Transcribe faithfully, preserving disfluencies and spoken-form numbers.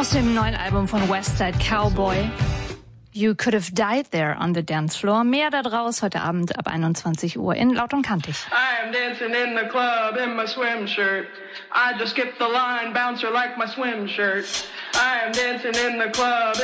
Aus dem neuen Album von Westside Cowboy. You Could Have Died There on the Dance Floor. Mehr da draus heute Abend ab einundzwanzig Uhr in Laut und Kantig. I am dancing in the club in my swim shirt. I just skipped the line, bouncer like my swim shirt. I am dancing in the club